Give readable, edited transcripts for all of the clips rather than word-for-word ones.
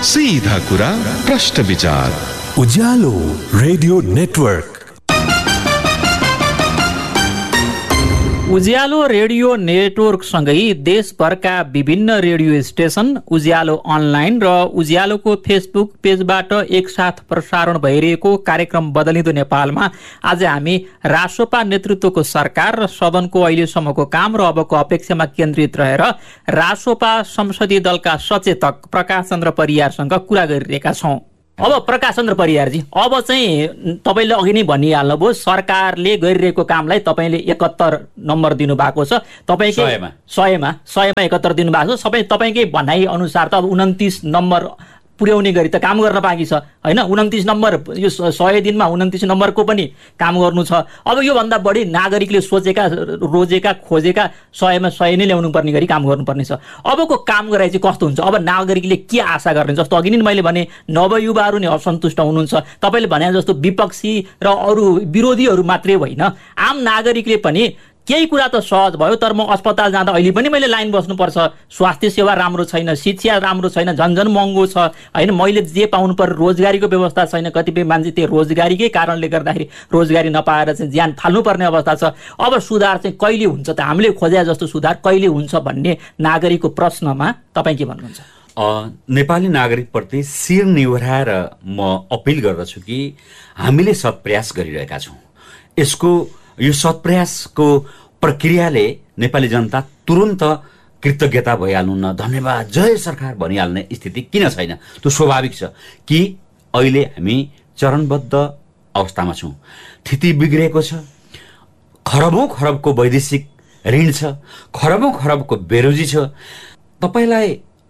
सीधा कुरा प्रश्न विचार उज्यालो रेडियो नेटवर्क। उज्यालो रेडियो नेटवर्कसँगै देशभरका विभिन्न रेडियो स्टेशन, उज्यालो अनलाइन र उज्यालोको फेसबुक पेजबाट एकसाथ प्रसारण भइरहेको कार्यक्रम बदलिँदो नेपालमा आज हामी रासोपा नेतृत्वको सरकार र सदनको अहिलेसम्मको काम र अबको अपेक्षामा केन्द्रित रहेर रासोपा संसदीय दलका सचेतक प्रकाश चन्द्र परियारसँग कुरा गरिरहेका छौँ। अब प्रकाश चन्द्र परियारजी, अब चाहिँ तपाईँले अघि नै भनिहाल्नुभयो, सरकारले गरिरहेको कामलाई तपाईँले 71 नम्बर दिनुभएको छ। तपाईँकै 100मा 71 दिनुभएको छ। तपाईँकै भनाइ अनुसार त अब 29 नम्बर पुर्याउने गरी त काम गर्न बाँकी छ हैन। 29 नम्बर, यो 100 दिनमा 29 नम्बरको पनि काम गर्नु छ। अब योभन्दा बढी नागरिकले सोचेका, रोजेका, खोजेका 100मा 100 नै ल्याउनु पर्ने गरी काम गर्नुपर्ने छ। अबको काम गराइ चाहिँ कस्तो हुन्छ? अब नागरिकले के आशा गर्ने? जस्तो अघि नै मैले भने, नवयुवाहरू नै असन्तुष्ट हुनुहुन्छ। तपाईँले भने जस्तो विपक्षी र अरू विरोधीहरू मात्रै होइन, आम नागरिकले पनि केही कुरा त सहज भयो, तर म अस्पताल जाँदा अहिले पनि मैले लाइन बस्नुपर्छ, स्वास्थ्य सेवा राम्रो छैन, शिक्षा राम्रो छैन, झन्झन महँगो छ होइन, मैले जे पाउनु पर्यो रोजगारीको व्यवस्था छैन, कतिपय मान्छे त्यो रोजगारीकै कारणले गर्दाखेरि रोजगारी नपाएर चाहिँ ज्यान फाल्नुपर्ने अवस्था छ। अब सुधार चाहिँ कहिले हुन्छ त? हामीले खोजे जस्तो सुधार कहिले हुन्छ भन्ने नागरिकको प्रश्नमा तपाईँ के भन्नुहुन्छ? नेपाली नागरिकप्रति शिर निहुराएर म अपिल गर्दछु कि हामीले सत्प्रयास गरिरहेका छौँ। यो सत्प्रयासको प्रक्रियाले नेपाली जनता तुरुन्त कृतज्ञता भइहाल्नुहुन्न, धन्यवाद जय सरकार भनिहाल्ने स्थिति किन छैन? त्यो स्वाभाविक छ कि अहिले हामी चरणबद्ध अवस्थामा छौँ। स्थिति बिग्रेको छ, खरबौँ खरबको वैदेशिक ऋण छ, खरबौँ खरबको बेरोजी छ, तपाईँलाई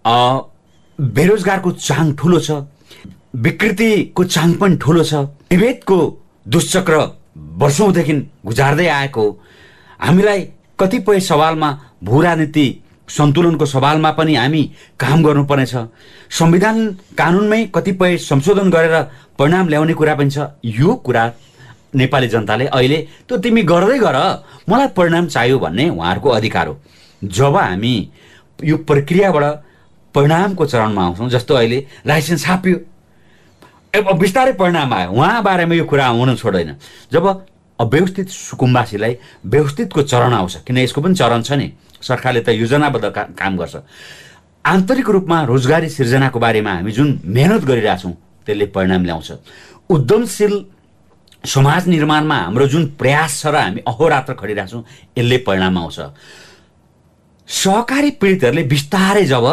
बेरोजगारको चाङ ठुलो छ, विकृतिको चाङ पनि ठुलो छ, विभेदको दुश्चक्र वर्षौंदेखि गुजार्दै आएको, हामीलाई कतिपय सवालमा भू राजनीति सन्तुलनको सवालमा पनि हामी काम गर्नुपर्नेछ, संविधान कानुनमै कतिपय संशोधन गरेर परिणाम ल्याउने कुरा पनि छ। यो कुरा नेपाली जनताले अहिले त्यो तिमी गर्दै गर, मलाई परिणाम चाहियो भन्ने उहाँहरूको अधिकार हो। जब हामी यो प्रक्रियाबाट परिणामको चरणमा आउँछौँ, जस्तो अहिले लाइसेन्स छापियो, अब बिस्तारै परिणाम आयो, उहाँ बारेमा यो कुरा हुन छोड्दैन। जब अव्यवस्थित सुकुम्बासीलाई व्यवस्थितको चरण आउँछ, किन यसको पनि चरण छ नि, सरकारले त योजनाबद्ध काम गर्छ। आन्तरिक रूपमा रोजगारी सिर्जनाको बारेमा हामी जुन मेहनत गरिरहेछौँ त्यसले परिणाम ल्याउँछ। उद्यमशील समाज निर्माणमा हाम्रो जुन प्रयास छ र हामी अहोरात्र खटिरहेछौँ यसले परिणाम आउँछ। सहकारी पीडितहरूले बिस्तारै जब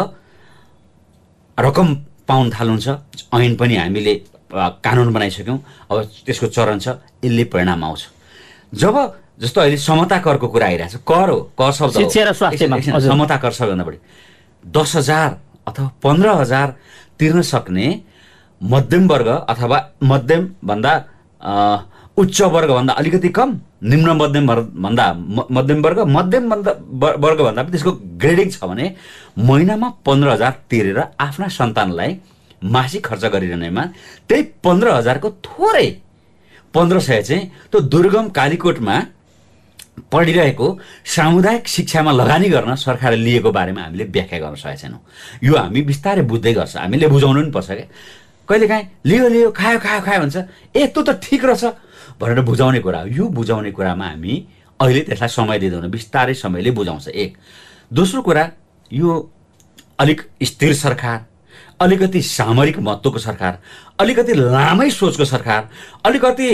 रकम पाउन थाल्नुहुन्छ, ऐन पनि हामीले कानुन बनाइसक्यौँ, अब त्यसको चरण छ, यसले परिणाम आउँछ। जब जस्तो अहिले समता करको कुरा आइरहेछ, कर हो, कर शब्द शिक्षा र स्वास्थ्यमा समता कर सबभन्दा बढी 10,000 अथवा 15,000 तिर्न सक्ने मध्यम वर्ग अथवा मध्यमभन्दा उच्च वर्गभन्दा अलिकति कम, निम्न मध्यम वर्ग, मध्यम वर्गभन्दा पनि त्यसको ग्रेडिङ छ भने महिनामा 15,000 तिरेर आफ्ना सन्तानलाई मासिक खर्च गरिरहनेमा त्यही 15,000को थोरै 1,500 चाहिँ त्यो दुर्गम कालीकोटमा पढिरहेको सामुदायिक शिक्षामा लगानी गर्न सरकारले लिएको बारेमा हामीले व्याख्या गर्न सकेका छैनौँ। यो हामी बिस्तारै बुझ्दै गर्छ, हामीले बुझाउनु पनि पर्छ क्या। कहिलेकाहीँ लियो खायो भन्छ, त्यो त ठिक रहेछ भनेर बुझाउने कुरा हो। यो बुझाउने कुरामा हामी अहिले त्यसलाई समय दिँदैनौँ, बिस्तारै समयले बुझाउँछ। एक दोस्रो कुरा, यो अलिक स्थिर सरकार, अलिकति सामरिक महत्त्वको सरकार, अलिकति लामै सोचको सरकार, अलिकति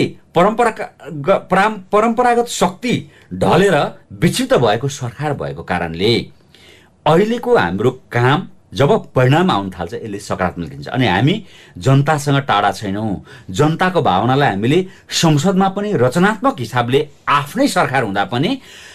परम्परागत शक्ति ढलेर विक्षिप्त भएको सरकार भएको कारणले अहिलेको हाम्रो काम जब परिणाम आउन थाल्छ यसले सकारात्मक लिन्छ। अनि हामी जनतासँग टाढा छैनौँ। जनताको भावनालाई हामीले संसदमा पनि रचनात्मक हिसाबले आफ्नै सरकार हुँदा पनि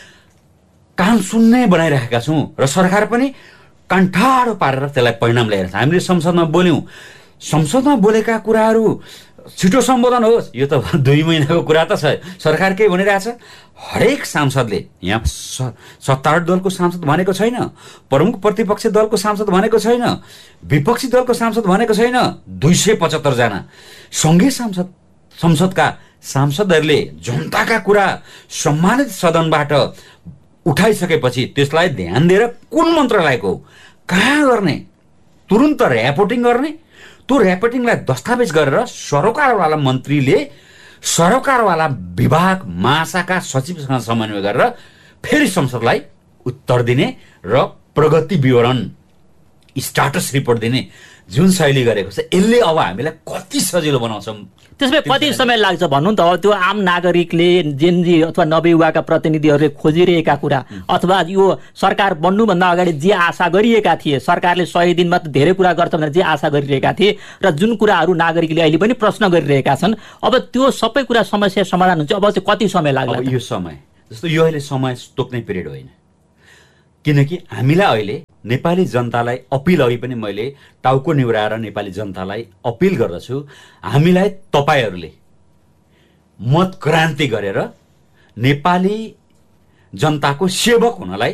कान सुन्ने बनाइरहेका छौँ र सरकार पनि कान ठाडो पारेर त्यसलाई परिणाम ल्याएर हामीले संसदमा बोल्यौँ। संसदमा बोलेका कुराहरू छिटो सम्बोधन होस्, यो त 2 महिनाको कुरा त छ। सरकार के भनिरहेछ? हरेक सांसदले, यहाँ सत्तारूढ दलको सांसद भनेको छैन, प्रमुख प्रतिपक्ष दलको सांसद भनेको छैन, विपक्षी दलको सांसद भनेको छैन, 275 जना सँगै संसदका सांसदहरूले जनताका कुरा सम्मानित सदनबाट उठाइसकेपछि त्यसलाई ध्यान दिएर कुन मन्त्रालयको कहाँ गर्ने, तुरुन्त रिपोर्टिङ गर्ने त्यो रिपोर्टिङलाई दस्तावेज गरेर सरोकारवाला मन्त्रीले सरोकारवाला विभाग महाशाखा सचिवसँग समन्वय गरेर फेरि संसदलाई उत्तर दिने र प्रगति विवरण स्टाटस रिपोर्ट दिने जुन शैली गरेको छ यसले अब हामीलाई कति सजिलो बनाउँछ। त्यसमै कति समय लाग्छ भन्नु त। अब त्यो आम नागरिकले जेनजी अथवा नवयुवाका प्रतिनिधिहरूले खोजिरहेका कुरा अथवा यो सरकार बन्नुभन्दा अगाडि जे आशा गरिएका थिए, सरकारले 100 दिनमा त धेरै कुरा गर्छ भनेर जे आशा गरिरहेका थिए र जुन कुराहरू नागरिकले अहिले पनि प्रश्न गरिरहेका छन्, अब त्यो सबै कुरा समस्या समाधान हुन्छ अब चाहिँ कति समय लाग्ला? यो समय जस्तो यो अहिले समय तोक्ने पिरियड होइन, किनकि हामीलाई अहिले नेपाली जनतालाई अपिल अघि पनि मैले टाउको निहुराएर नेपाली जनतालाई अपिल गर्दछु, हामीलाई तपाईहरूले मत क्रान्ति गरेर नेपाली जनताको सेवक हुनलाई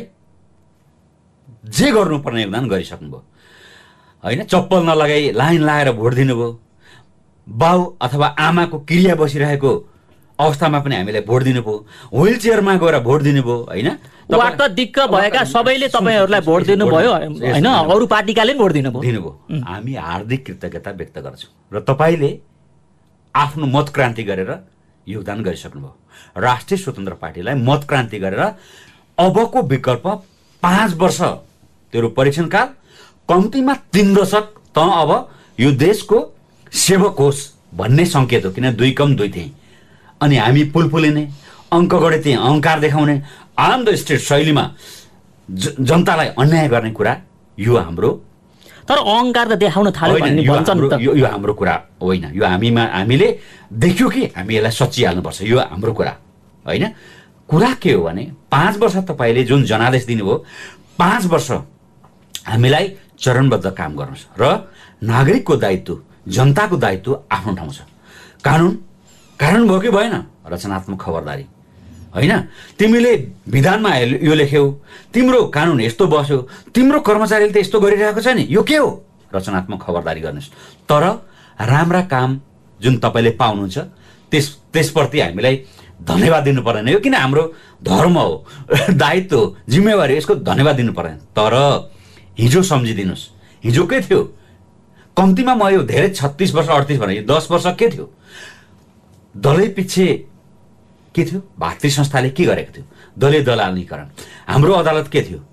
जे गर्नुपर्ने योगदान गरिसक्नुभयो होइन। चप्पल नलगाई लाइन लगाएर भोट दिनुभयो, बाउ अथवा आमाको क्रिया बसिरहेको अवस्थामा पनि हामीलाई भोट दिनुभयो, व्हील चेयरमा गएर भोट दिनुभयो होइन। वाट दिक्क भएका सबैले तपाईहरूलाई भोट दिनुभयो होइन, अरू पार्टीकाले भोट दिनुभयो। हामी हार्दिक कृतज्ञता व्यक्त गर्छौँ र तपाईँले आफ्नो मत क्रान्ति गरेर योगदान गरिसक्नुभयो। राष्ट्रिय स्वतन्त्र पार्टीलाई मत क्रान्ति गरेर अबको विकल्प 5 वर्ष तेरो परीक्षणकाल, कम्तीमा 3 दशक त अब यो देशको सेवक होस् भन्ने सङ्केत हो, किन 2 कम 2 थिए। अनि हामी पुलपुलिने अङ्क गणितीय अहङ्कार देखाउने आन द स्टेट शैलीमा जनतालाई अन्याय गर्ने कुरा यो हाम्रो, तर अहङ्कार त देखाउन थाल्यो भन्ने भन्छ नि त। यो हाम्रो कुरा होइन, यो हामीले देख्यो कि हामी यसलाई सचिहाल्नुपर्छ, यो हाम्रो कुरा होइन। कुरा के हो भने 5 वर्ष तपाईँले जुन जनादेश दिनुभयो, 5 वर्ष हामीलाई चरणबद्ध काम गर्नुहोस् र नागरिकको दायित्व, जनताको दायित्व आफ्नो ठाउँ छ। कानुन भयो कि भएन, रचनात्मक खबरदारी होइन। तिमीले विधानमा यो लेख्यौ, तिम्रो कानुन यस्तो बस्यो, तिम्रो कर्मचारीले त यस्तो गरिरहेको छ नि, यो के हो? रचनात्मक खबरदारी गर्नुहोस्। तर राम्रा काम जुन तपाईँले पाउनुहुन्छ त्यसप्रति हामीलाई धन्यवाद दिनु पर्दैन, यो किन हाम्रो धर्म हो, दायित्व, जिम्मेवारी, यसको धन्यवाद दिनु पर्दैन। तर हिजो सम्झिदिनुहोस्, हिजो के थियो? कम्तीमा म यो धेरै 36 वर्ष 38 भने 10 वर्ष के थियो? दलै पछि के थियो? भारतीय संस्थाले के गरेको थियो? दलीय दलालीकरण। हाम्रो अदालत के थियो?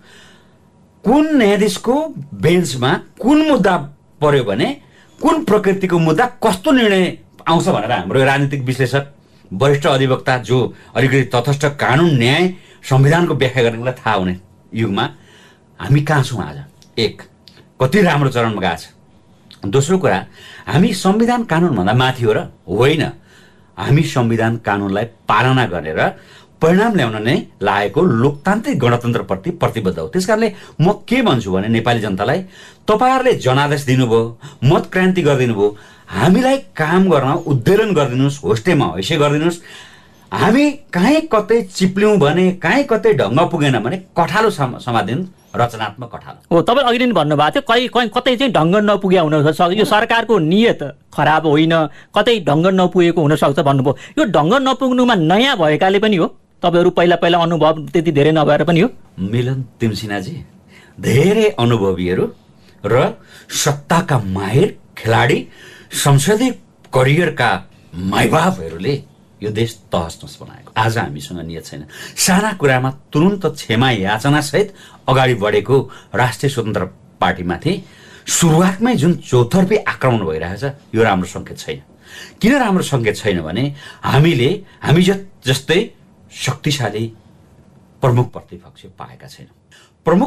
कुन न्यायाधीशको बेन्चमा कुन मुद्दा पर्यो भने कुन प्रकृतिको मुद्दा कस्तो निर्णय आउँछ भनेर हाम्रो राजनीतिक विश्लेषक, वरिष्ठ अधिवक्ता जो अलिकति तटस्थ कानुन न्याय संविधानको व्याख्या गर्नेलाई थाहा हुने युगमा हामी कहाँ छौँ आज? एक, कति राम्रो चरणमा गएको छ। दोस्रो कुरा, हामी संविधान कानुनभन्दा माथि हो र? होइन, हामी संविधान कानुनलाई पालना गरेर परिणाम ल्याउन नै लागेको लोकतान्त्रिक गणतन्त्रप्रति प्रतिबद्ध हो। त्यसकारणले म के भन्छु भने नेपाली जनतालाई, तपाईँहरूले जनादेश दिनुभयो, मत क्रान्ति गरिदिनु भयो, हामीलाई काम गर्न उद्वेलन गरिदिनुहोस्, होस्टेमा हैसे गरिदिनुहोस्। हामी कहीँ कतै चिप्ल्यौँ भने, कहीँ कतै ढङ्ग पुगेन भने कठालो समाधान, रचनात्मक कठालो हो। तपाईँ अघि नै भन्नुभएको थियो कतै चाहिँ ढङ्ग नपुगे हुनसक्छ, यो सरकारको नियत खराब होइन, कतै ढङ्ग नपुगेको हुनसक्छ भन्नुभयो। यो ढङ्ग नपुग्नुमा नयाँ भएकाले पनि हो, तपाईँहरू पहिला अनुभव त्यति धेरै नभएर पनि हो। मिलन तिमसिनाजी धेरै अनुभवीहरू र सत्ताका माहिर खेलाडी, संसदीय करियरका माइबापहरूले यो देश तहस बनाएको। आज हामीसँग नियत छैन। साना कुरामा तुरुन्त क्षमा याचना सहित अगाडि बढेको राष्ट्रिय स्वतन्त्र पार्टीमाथि सुरुवातमै जुन चौतर्फी आक्रमण भइरहेको छ, यो राम्रो सङ्केत छैन। किन राम्रो सङ्केत छैन भने हामी जस्तै शक्तिशाली प्रमुख प्रतिपक्ष पाएका छैनौँ। प्रमुख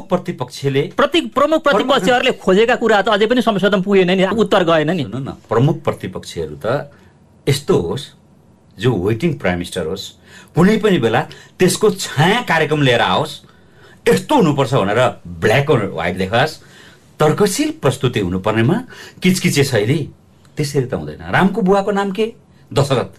प्रतिपक्षहरूले खोजेका कुरा त अझै पनि संशोधन पुगेन नि, उत्तर गएन नि। सुन्नु न, प्रमुख प्रतिपक्षहरू त यस्तो होस् जो वेटिङ प्राइम मिनिस्टर होस्, कुनै पनि बेला त्यसको छाया कार्यक्रम लिएर आओस्, यस्तो हुनुपर्छ भनेर ब्ल्याक एन्ड व्हाइट देखाओस्, तर्कशील प्रस्तुति हुनुपर्नेमा किचकिचे शैली, त्यसरी त हुँदैन। रामको बुवाको नाम के? दशरथ।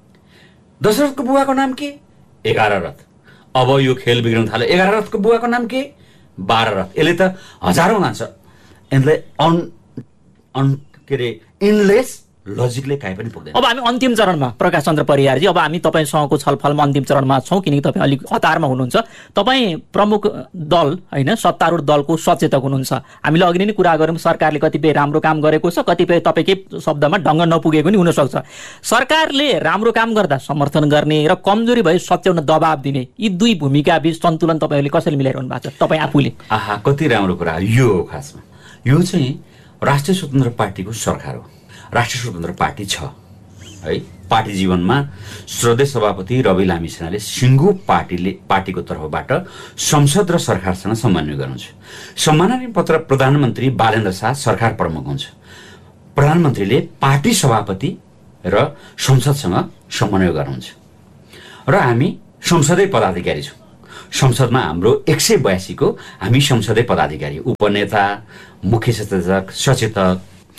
दशरथको बुवाको नाम के? 11 रथ। अब यो खेल बिग्रन थाल्यो। 11 रथको बुवाको नाम के? 12 रथ। यसले त हजारौँ लान्छ। यसलाई इनलेस लजिकले काहीँ पनि पुग्दैन। अब हामी अन्तिम चरणमा प्रकाश चन्द्र परियारजी, अब हामी तपाईँसँगको छलफलमा अन्तिम चरणमा छौँ, किनकि तपाईँ अलिक हतारमा हुनुहुन्छ। तपाईँ प्रमुख दल होइन सत्तारूढ दलको सचेतक हुनुहुन्छ। हामीले अघि नै कुरा गऱ्यौँ सरकारले कतिपय राम्रो काम गरेको छ, कतिपय तपाईँकै शब्दमा ढङ्ग नपुगेको नि हुनसक्छ। सरकारले राम्रो काम गर्दा समर्थन गर्ने र कमजोरी भए सच्याउन दबाब दिने, यी दुई भूमिका बीच सन्तुलन तपाईँहरूले कसरी मिलाइरहनु भएको छ तपाईँ आफूले? कति राम्रो कुरा यो हो। खासमा यो चाहिँ राष्ट्रिय स्वतन्त्र पार्टीको सरकार हो, राष्ट्रिय स्वतन्त्र पार्टी छ है। पार्टी जीवनमा श्रद्धेय सभापति रवि लामिछानेले सिङ्गो पार्टीको तर्फबाट संसद र सरकारसँग समन्वय गर्नुहुन्छ। सम्माननीय पत्र प्रधानमन्त्री बालेन्द्र शाह सरकार प्रमुख हुन्छ। प्रधानमन्त्रीले पार्टी सभापति र संसदसँग समन्वय गर्नुहुन्छ र हामी संसदीय पदाधिकारी छौँ। संसदमा हाम्रो 182 को हामी संसदीय पदाधिकारी, उपनेता, मुख्य सचेतक, सचेतक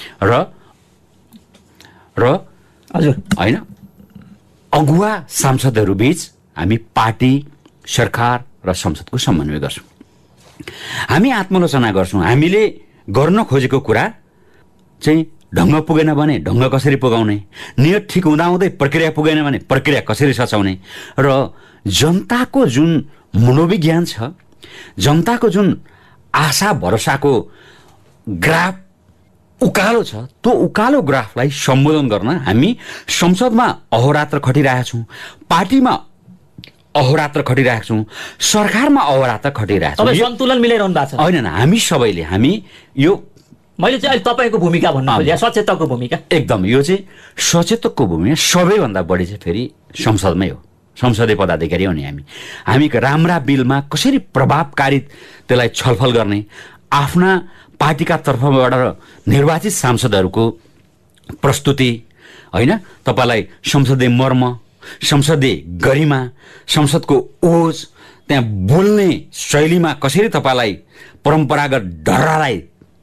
र हजुर होइन अगुवा सांसदहरू बीच हामी पार्टी, सरकार र संसदको समन्वय गर्छौँ। हामी आत्मलोचना गर्छौँ। हामीले गर्न खोजेको कुरा चाहिँ ढङ्ग पुगेन भने ढङ्ग कसरी पुगाउने, नियत ठिक हुँदाहुँदै प्रक्रिया पुगेन भने प्रक्रिया कसरी सचाउने र जनताको जुन मनोविज्ञान छ, जनताको जुन आशा भरोसाको ग्राफ उकालो छ, त्यो उकालो ग्राफलाई सम्बोधन गर्न हामी संसदमा अहोरात्र खटिरहेका छौँ, पार्टीमा अहोरात्र खटिरहेका छौँ, सरकारमा अहोरात्र खटिरहेका छौँ। सन्तुलन मिलाइरहनु भएको छ? होइन, हामी सबैले यो मैले चाहिँ अहिले तपाईँको भूमिका भन्नु खोजेँ, सचेतकको भूमिका। एकदम यो चाहिँ सचेतकको भूमिका सबैभन्दा बढी चाहिँ फेरि संसदमै हो, संसदीय पदाधिकारी हो नि हामी राम्रा बिलमा कसरी प्रभावकारी त्यसलाई छलफल गर्ने, आफ्ना पार्टीका तर्फबाट निर्वाचित सांसदहरूको प्रस्तुति होइन, तपाईँलाई संसदीय मर्म, संसदीय गरिमा, संसदको ओज, त्यहाँ बोल्ने शैलीमा कसरी तपाईँलाई परम्परागत ढर्रालाई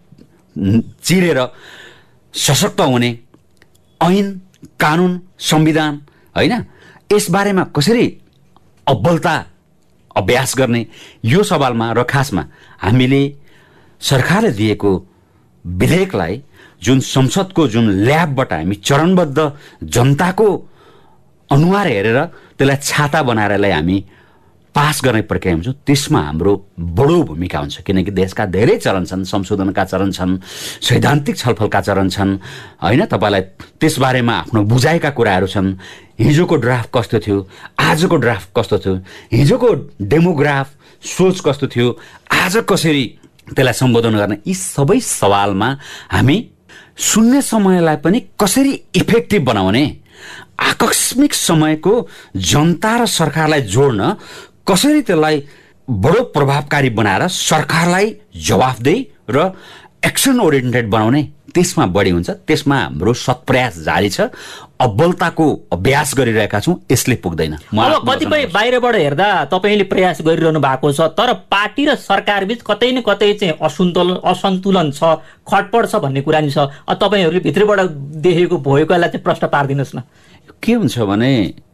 चिरेर सशक्त हुने, ऐन कानुन संविधान होइन, यसबारेमा कसरी अब्बलता अभ्यास गर्ने, यो सवालमा र खासमा हामीले सरकारले दिएको विधेयकलाई जुन संसदको जुन ल्याबबाट हामी चरणबद्ध जनताको अनुहार हेरेर त्यसलाई छाता बनाएरलाई हामी पास गर्ने प्रक्रिया हुन्छ, त्यसमा हाम्रो बडो भूमिका हुन्छ। किनकि देशका धेरै चरण छन्, संशोधनका चरण छन्, सैद्धान्तिक छलफलका चरण छन् होइन, तपाईँलाई त्यसबारेमा आफ्नो बुझाएका कुराहरू छन्। हिजोको ड्राफ्ट कस्तो थियो, आजको ड्राफ्ट कस्तो थियो, हिजोको डेमोग्राफ सोच कस्तो थियो, आज कसरी त्यसलाई सम्बोधन गर्ने, यी सबै सवालमा हामी शून्य समयलाई पनि कसरी इफेक्टिभ बनाउने, आकस्मिक समयको जनता र सरकारलाई जोड्न कसरी त्यसलाई बडो प्रभावकारी बनाएर सरकारलाई जवाफदेही र एक्सन ओरिएन्टेड बनाउने, त्यसमा बढी हुन्छ। त्यसमा हाम्रो सत्प्रयास जारी छ, अब्बलताको अभ्यास गरिरहेका छौँ, यसले पुग्दैन। अब कतिपय बाहिरबाट हेर्दा तपाईँले प्रयास गरिरहनु भएको छ, तर पार्टी र सरकार बीच कतै न कतै चाहिँ असन्तुलन छ, खटपट छ भन्ने कुरा नि छ। तपाईँहरूले भित्रबाट देखेको भएकोलाई चाहिँ प्रश्न पारिदिनुहोस् न। के हुन्छ भने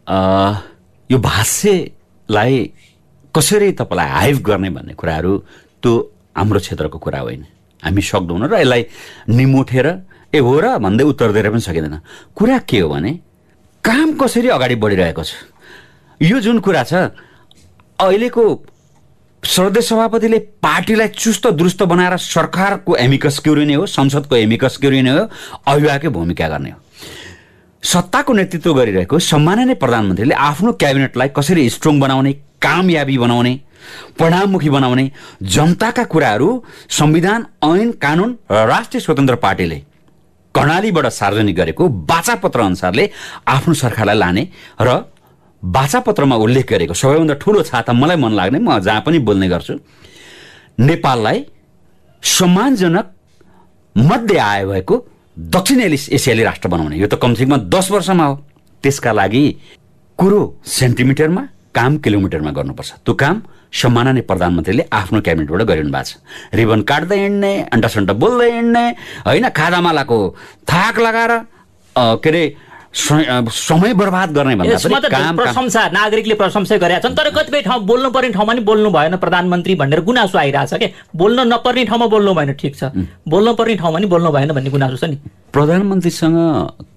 यो भाष्यलाई कसरी तपाईँलाई हाइभ गर्ने भन्ने कुराहरू त्यो हाम्रो क्षेत्रको कुरा होइन, हामी सक्दैनौँ र यसलाई निमुठेर ए हो र भन्दै उत्तर दिएर पनि सकिँदैन। कुरा के हो भने काम कसरी अगाडि बढिरहेको छ, यो जुन कुरा छ अहिलेको श्रद्धेय सभापतिले पार्टीलाई चुस्त दुरुस्त बनाएर सरकारको एमिकस क्युरी नै हो, संसदको एमिकस क्युरी नै हो, अभिभावककै भूमिका गर्ने हो। सत्ताको नेतृत्व गरिरहेको सम्माननीय प्रधानमन्त्रीले आफ्नो क्याबिनेटलाई कसरी स्ट्रङ बनाउने, कामयाबी बनाउने, परिणाममुखी बनाउने, जनताका कुराहरू संविधान, ऐन कानुन र राष्ट्रिय स्वतन्त्र पार्टीले कर्णालीबाट सार्वजनिक गरेको वाचापत्र अनुसारले आफ्नो सरकारलाई लाने र वाचापत्रमा उल्लेख गरेको सबैभन्दा ठुलो छाता मलाई मन लाग्ने, म जहाँ पनि बोल्ने गर्छु, नेपाललाई सम्मानजनक मध्य आय भएको दक्षिण एसियाली राष्ट्र बनाउने, यो त कमसेकम 10 वर्षमा हो। त्यसका लागि कुरो सेन्टिमिटरमा, काम किलोमिटरमा गर्नुपर्छ। त्यो काम सम्माननीय प्रधानमन्त्रीले आफ्नो क्याबिनेटबाट गरिरहनु भएको छ। रिबन काट्दै हिँड्ने, अन्टासन्टा बोल्दै हिँड्ने होइन, खादामालाको थाक लगाएर के अरे समय बर्बाद गर्ने भन्दा पनि प्रशंसा, नागरिकले प्रशंसा गरेका छन्, तर कतिपय ठाउँ बोल्नु पर्ने ठाउँमा नि बोल्नु भएन प्रधानमन्त्री भनेर गुनासो आइरहेछ के। बोल्न नपर्ने ठाउँमा बोल्नु भएन, ठिक छ, बोल्नु पर्ने ठाउँमा नि बोल्नु भएन भन्ने गुनासो छ नि। प्रधानमन्त्रीसँग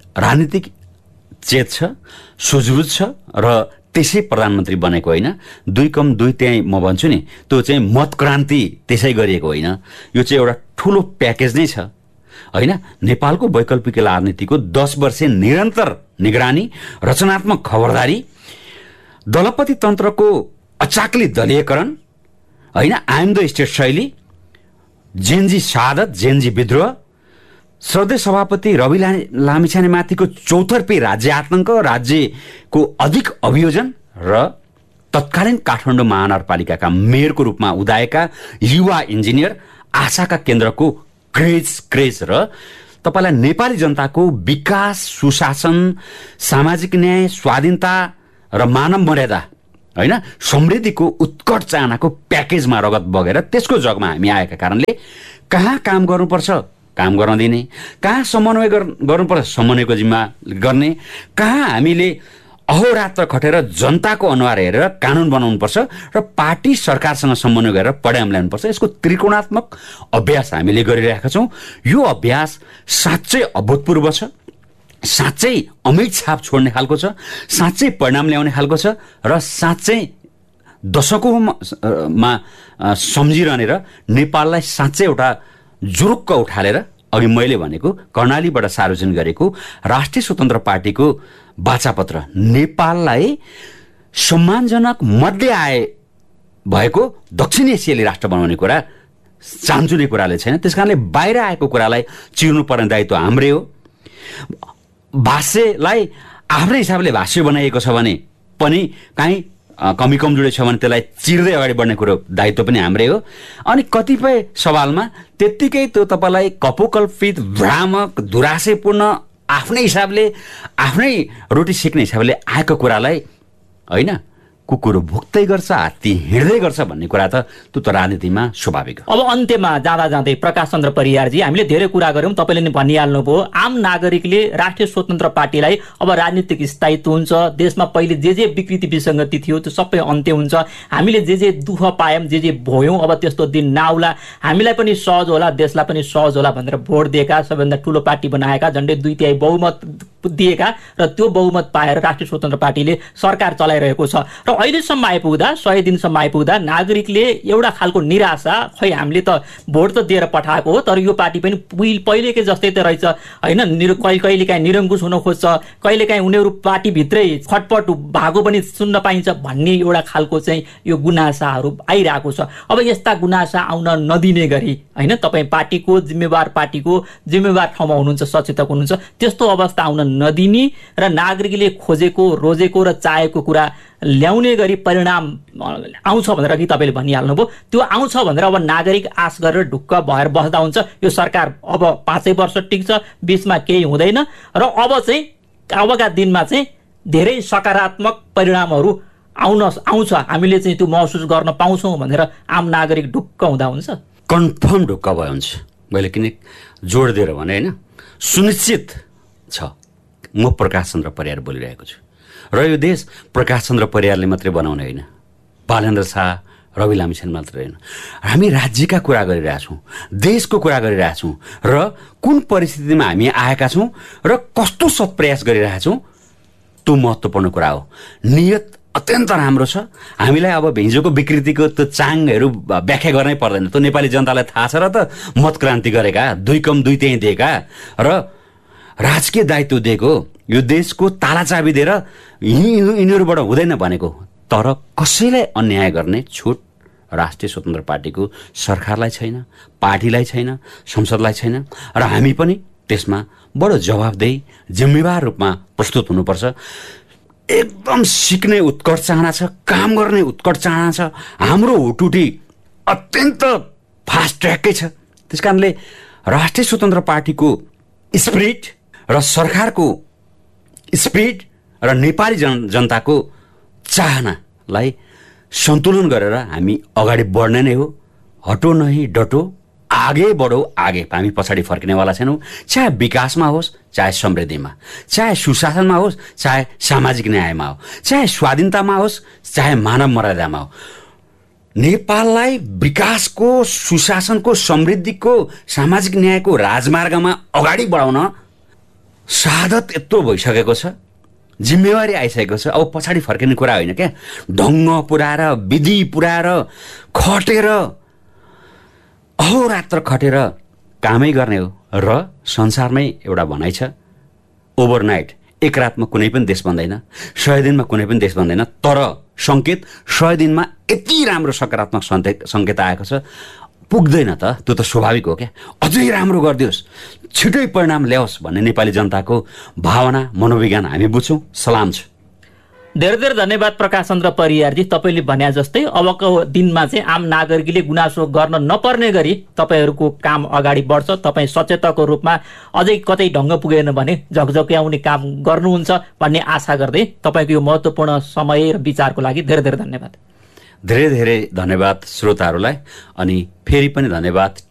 राजनीतिक चेत छ, सुझबुझ छ र त्यसै प्रधानमन्त्री बनेको होइन। 2 त्यही म भन्छु नि, त्यो चाहिँ मतक्रान्ति त्यसै गरिएको होइन। यो चाहिँ एउटा ठुलो प्याकेज नै छ होइन। नेपालको वैकल्पिक राजनीतिको 10 वर्षे निरन्तर निगरानी, रचनात्मक खबरदारी, दलपति तन्त्रको अचाक्ली दलीयकरण होइन, आइएम द स्टेट शैली, जेनजी शहादत, जेनजी विद्रोह, श्रद्धेय सभापति रवि लामिछानेमाथिको चौतर्फी राज्य आतंक, राज्यको अधिक अभियोजन र तत्कालीन काठमाडौँ महानगरपालिकाका मेयरको रूपमा उदाएका युवा इन्जिनियर, आशाका केन्द्रको क्रेज र तपाईँलाई नेपाली जनताको विकास, सुशासन, सामाजिक न्याय, स्वाधीनता र मानव मर्यादा होइन, समृद्धिको उत्कट चाहनाको प्याकेजमा रगत बगेर त्यसको जगमा हामी आएका कारणले कहाँ काम गर्नुपर्छ काम गर्न दिने, कहाँ समन्वय गर्नुपर्छ समन्वयको जिम्मा गर्ने, कहाँ हामीले अहोरात्र खटेर जनताको अनुहार हेरेर कानुन बनाउनुपर्छ र पार्टी सरकारसँग समन्वय गरेर परिणाम ल्याउनुपर्छ, यसको त्रिकोणात्मक अभ्यास हामीले गरिरहेका छौँ। यो अभ्यास साँच्चै अभूतपूर्व छ, साँच्चै अमिट छाप छोड्ने खालको छ, साँच्चै परिणाम ल्याउने खालको छ र साँच्चै दशकौँमा सम्झिरहने र नेपाललाई साँच्चै एउटा जुरुक्क उठालेर अघि मैले भनेको कर्णालीबाट सार्वजनिक गरेको राष्ट्रिय स्वतन्त्र पार्टीको वाचापत्र नेपाललाई सम्मानजनक मध्य आय भएको दक्षिण एसियाली राष्ट्र बनाउने कुरा चान्चुने कुराले छैन। त्यसकारणले बाहिर आएको कुरालाई चिर्नु पर्ने दायित्व हाम्रै हो। भाष्यलाई आफ्नै हिसाबले भाष्य बनाइएको छ भने पनि काहीँ कमी कमजोरी छ भने त्यसलाई चिर्दै अगाडि बढ्ने कुरो दायित्व पनि हाम्रै हो। अनि कतिपय सवालमा त्यत्तिकै त्यो तपाईँलाई कपोकल्पित, भ्रामक, दुराशयपूर्ण, आफ्नै हिसाबले आफ्नै रोटी सेक्ने हिसाबले आएको कुरालाई होइन कुकुर भुक्दै गर्छ, हात्ती हिँड्दै गर्छ भन्ने कुरा त त्यो त राजनीतिमा स्वाभाविक हो। अब अन्त्यमा जाँदा जाँदै प्रकाश चन्द्र परियारजी, हामीले धेरै कुरा गऱ्यौँ, तपाईँले नै भनिहाल्नुभयो आम नागरिकले राष्ट्रिय स्वतन्त्र पार्टीलाई अब राजनीतिक स्थायित्व हुन्छ, देशमा पहिले जे विकृति विसङ्गति थियो त्यो सबै अन्त्य हुन्छ, हामीले जे दुःख पायौँ, जे भोयौँ अब त्यस्तो दिन नआउला, हामीलाई पनि सहज होला, देशलाई पनि सहज होला भनेर भोट दिएका, सबैभन्दा ठुलो पार्टी बनाएका, झन्डै 2/3 बहुमत दिएका र त्यो बहुमत पाएर राष्ट्रिय स्वतन्त्र पार्टीले सरकार चलाइरहेको छ र अहिलेसम्म आइपुग्दा 100 दिनसम्म आइपुग्दा नागरिकले एउटा खालको निराशा, खै हामीले त भोट त दिएर पठाएको हो तर यो पार्टी पनि पहिलेकै जस्तै त रहेछ होइन, कहिलेकाहीँ निरङ्कुश हुन खोज्छ, कहिलेकाहीँ उनीहरू पार्टीभित्रै खटपट भएको पनि सुन्न पाइन्छ भन्ने एउटा खालको चाहिँ यो गुनासाहरू आइरहेको छ। अब यस्ता गुनासा आउन नदिने गरी होइन, तपाईँ पार्टीको जिम्मेवार ठाउँमा हुनुहुन्छ, सचेतक हुनुहुन्छ, त्यस्तो अवस्था आउन नदिने र नागरिकले खोजेको, रोजेको र चाहेको कुरा ल्याउने गरी परिणाम आउँछ भनेर कि तपाईँले भनिहाल्नुभयो, त्यो आउँछ भनेर अब नागरिक आश गरेर ढुक्क भएर बस्दा हुन्छ। यो सरकार अब 5 वर्ष टिक्छ, बिचमा केही हुँदैन र अब चाहिँ अबका दिनमा चाहिँ धेरै सकारात्मक परिणामहरू आउँछ, हामीले चाहिँ त्यो महसुस गर्न पाउँछौँ भनेर आम नागरिक ढुक्क हुँदा हुन्छ। कन्फर्म ढुक्क भयो हुन्छ। मैले किन जोड दिएर भने होइन, सुनिश्चित छ म प्रकाश चन्द्र परियार बोलिरहेको छु र यो देश प्रकाश चन्द्र परियारले मात्रै बनाउने होइन, बालेन्द्र शाह, रवि लामिछाने मात्रै होइन, हामी राज्यका कुरा गरिरहेछौँ, देशको कुरा गरिरहेछौँ र कुन परिस्थितिमा हामी आएका छौँ र कस्तो सत्प्रयास गरिरहेछौँ त्यो महत्त्वपूर्ण कुरा हो। नियत अत्यन्त राम्रो छ। हामीलाई अब हिजोको विकृतिको त्यो चाङहरू व्याख्या गर्नै पर्दैन, त्यो नेपाली जनतालाई थाहा छ र त मतक्रान्ति गरेका, 2 त्यही दिएका र राजकीय दायित्व दिएको, यो देशको ताला चाबी दिएर यिनीहरूबाट हुँदैन भनेको, तर कसैलाई अन्याय गर्ने छुट राष्ट्रिय स्वतन्त्र पार्टीको सरकारलाई छैन, पार्टीलाई छैन, संसदलाई छैन र हामी पनि त्यसमा बडो जवाबदेही, जिम्मेवार रूपमा प्रस्तुत हुनुपर्छ। एकदम सिक्ने उत्कट चाहना छ, काम गर्ने उत्कट चाहना छ, हाम्रो हुटुटी अत्यन्त फास्ट ट्र्याककै छ। त्यस कारणले राष्ट्रिय स्वतन्त्र पार्टीको स्पिरिट र सरकारको स्पिरिट र नेपाली जनताको चाहनालाई सन्तुलन गरेर हामी अगाडि बढ्ने नै हो। हटो नहीं डटो, आगे बढो आगे, हामी पछाडि फर्किनेवाला छैनौँ। चाहे विकासमा होस्, चाहे समृद्धिमा, चाहे सुशासनमा होस्, चाहे सामाजिक न्यायमा हो, चाहे स्वाधीनतामा होस्, चाहे मानव मर्यादामा हो, नेपाललाई विकासको, सुशासनको, समृद्धिको, सामाजिक न्यायको राजमार्गमा अगाडि बढाउन शहादत यत्रो भइसकेको छ, जिम्मेवारी आइसकेको छ। अब पछाडि फर्किने कुरा होइन क्या, ढङ्ग पुऱ्याएर विधि पुऱ्याएर खटेर अहोरात्र खटेर कामै गर्ने हो। र संसारमै एउटा भनाइ छ, ओभरनाइट, एक रातमा कुनै पनि देश बन्दैन, 100 दिनमा कुनै पनि देश बन्दैन। तर सङ्केत 100 दिनमा यति राम्रो सकारात्मक सङ्केत आएको छ, पुग्दैन त, त्यो त स्वाभाविक हो क्या। अझै राम्रो गरिदियोस्, छिटै परिणाम ल्याओस् भन्ने नेपाली जनताको भावना, मनोविज्ञान हामी बुझ्छौँ। सलाम छ। धेरै धेरै धन्यवाद प्रकाश चन्द्र परियारजी। तपाईँले भने जस्तै अबको दिनमा चाहिँ आम नागरिकले गुनासो गर्न नपर्ने गरी तपाईँहरूको काम अगाडि बढ्छ। तपाईँ सचेतकको रूपमा अझै कतै ढङ्ग पुगेन भने झकझक्याउने काम गर्नुहुन्छ भन्ने आशा गर्दै तपाईँको यो महत्त्वपूर्ण समय र विचारको लागि धेरै धेरै धन्यवाद। धेरै धेरै धन्यवाद श्रोताहरूलाई, अनि फेरि पनि धन्यवाद